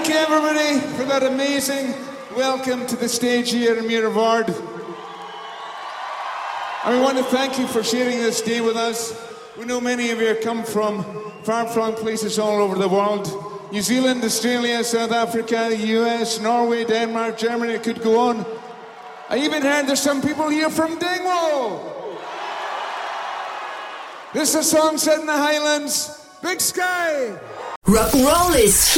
Thank you, everybody, for that amazing welcome to the stage here in Murrayvard. And we want to thank you for sharing this day with us. We know many of you come from far-flung places all over the world. New Zealand, Australia, South Africa, the US, Norway, Denmark, Germany, it could go on. I even heard there's some people here from Dingwall. This is a song set in the Highlands, Big Sky. Rock and roll is